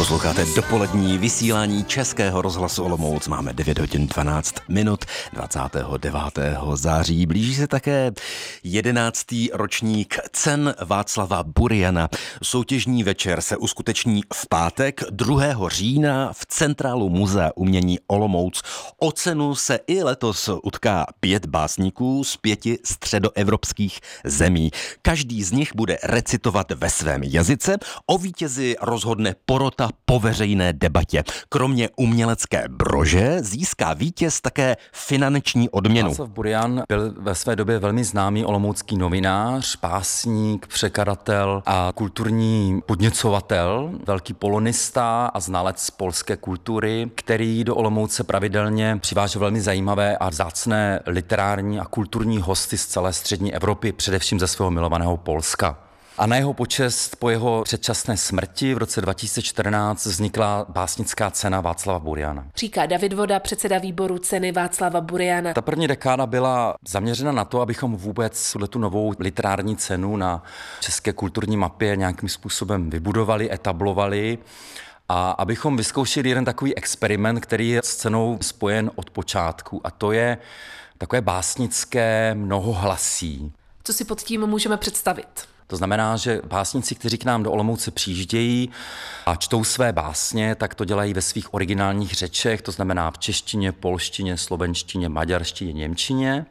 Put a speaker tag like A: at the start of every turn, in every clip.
A: Posloucháte dopolední vysílání Českého rozhlasu Olomouc. Máme 9 hodin 12 minut 29. září. Blíží se také 11. ročník cen Václava Buriana. Soutěžní večer se uskuteční v pátek 2. října v Centrálu Muzea umění Olomouc. O cenu se i letos utká 5 básníků z 5 středoevropských zemí. Každý z nich bude recitovat ve svém jazyce. O vítězi rozhodne porota po veřejné debatě. Kromě umělecké brože získá vítěz také finanční odměnu.
B: Václav Burian byl ve své době velmi známý olomoucký novinář, básník, překladatel a kulturní podněcovatel, velký polonista a znalec polské kultury, který do Olomouce pravidelně přivážel velmi zajímavé a vzácné literární a kulturní hosty z celé střední Evropy, především ze svého milovaného Polska. A na jeho počest po jeho předčasné smrti v roce 2014 vznikla básnická cena Václava Buriana.
C: Říká David Voda, předseda výboru ceny Václava Buriana.
B: Ta první dekáda byla zaměřena na to, abychom vůbec tu novou literární cenu na české kulturní mapě nějakým způsobem vybudovali, etablovali a abychom vyzkoušeli jeden takový experiment, který je s cenou spojen od počátku, a to je takové básnické mnohohlasí.
C: Co si pod tím můžeme představit?
B: To znamená, že básníci, kteří k nám do Olomouce přijíždějí a čtou své básně, tak to dělají ve svých originálních řečech, to znamená v češtině, polštině, slovenštině, maďarštině, němčině.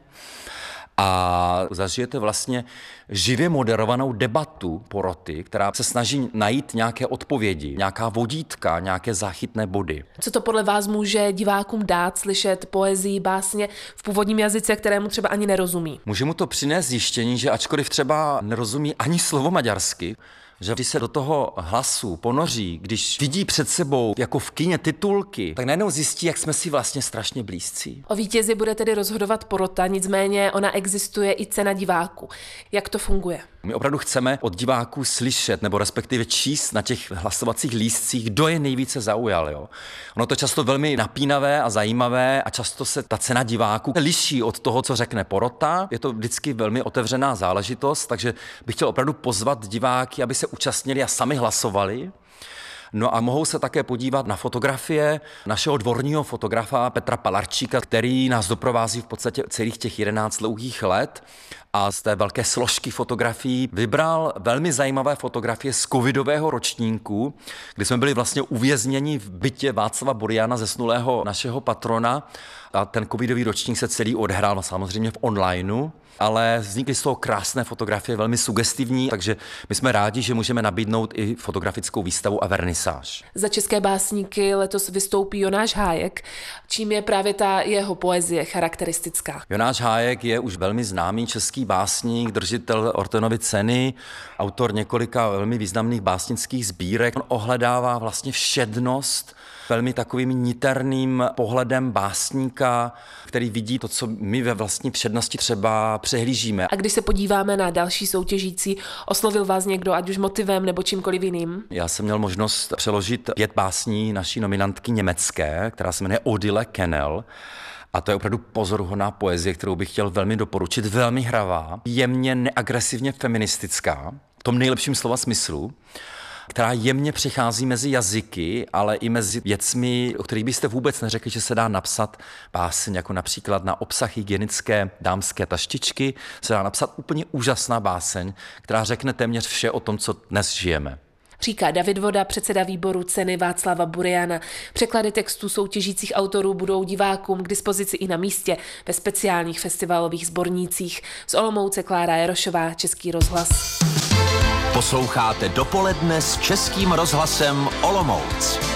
B: A zažijete vlastně živě moderovanou debatu poroty, která se snaží najít nějaké odpovědi, nějaká vodítka, nějaké záchytné body.
C: Co to podle vás může divákům dát slyšet poezii, básně v původním jazyce, kterému třeba ani nerozumí?
B: Může mu to přinést zjištění, že ačkoliv třeba nerozumí ani slovo maďarsky, že když se do toho hlasu ponoří, když vidí před sebou jako v kině titulky, tak najednou zjistí, jak jsme si vlastně strašně blízcí.
C: O vítězi bude tedy rozhodovat porota, nicméně ona existuje i cena diváků. Jak to funguje?
B: My opravdu chceme od diváků slyšet, nebo respektive číst na těch hlasovacích lístcích, kdo je nejvíce zaujal. Jo? Ono to je často velmi napínavé a zajímavé a často se ta cena diváků liší od toho, co řekne porota. Je to vždycky velmi otevřená záležitost, takže bych chtěl opravdu pozvat diváky, aby se účastnili a sami hlasovali. No a mohou se také podívat na fotografie našeho dvorního fotografa Petra Palarčíka, který nás doprovází v podstatě celých těch 11 dlouhých let a z té velké složky fotografií vybral velmi zajímavé fotografie z covidového ročníku, kdy jsme byli vlastně uvězněni v bytě Václava Buriana, zesnulého našeho patrona, a ten covidový ročník se celý odehrál samozřejmě v onlineu, ale vznikly z toho krásné fotografie, velmi sugestivní, takže my jsme rádi, že můžeme nabídnout i fotografickou výstavu a vernisáž.
C: Za české básníky letos vystoupí Jonáš Hájek, čím je právě ta jeho poezie charakteristická.
B: Jonáš Hájek je už velmi známý český básník, držitel Ortenovy ceny, autor několika velmi významných básnických sbírek. On ohledává vlastně všednost velmi takovým niterným pohledem básníka, který vidí to, co my ve vlastní všednosti třeba přehlížíme.
C: A když se podíváme na další soutěžící, oslovil vás někdo, ať už motivem nebo čímkoliv jiným?
B: Já jsem měl možnost přeložit 5 básní naší nominantky německé, která se jmenuje Odile Kennel. A to je opravdu pozoruhodná poezie, kterou bych chtěl velmi doporučit, velmi hravá, jemně neagresivně feministická, v tom nejlepším slova smyslu, která jemně přechází mezi jazyky, ale i mezi věcmi, o kterých byste vůbec neřekli, že se dá napsat báseň, jako například na obsah hygienické dámské taštičky, se dá napsat úplně úžasná báseň, která řekne téměř vše o tom, co dnes žijeme.
C: Říká David Voda, předseda výboru ceny Václava Buriana. Překlady textů soutěžících autorů budou divákům k dispozici i na místě ve speciálních festivalových sbornících. Z Olomouce Klára Jarošová, Český rozhlas.
A: Posloucháte dopoledne s Českým rozhlasem Olomouc.